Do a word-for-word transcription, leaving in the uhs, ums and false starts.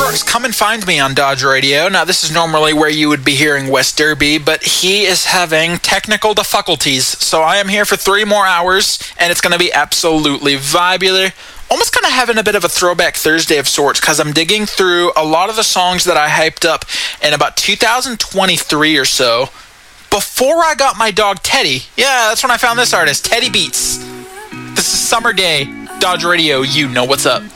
Brooks, come and find me on Dodge Radio. Now, this is normally where you would be hearing Wes Derby, but he is having technical difficulties. So I am here for three more hours, and it's going to be absolutely vibular. Almost kind of having a bit of a throwback Thursday of sorts, because I'm digging through a lot of the songs that I hyped up in about two thousand twenty-three or so, before I got my dog Teddy. Yeah, that's when I found this artist, Teddy Beats. This is Summer Day, Dodge Radio, you know what's up.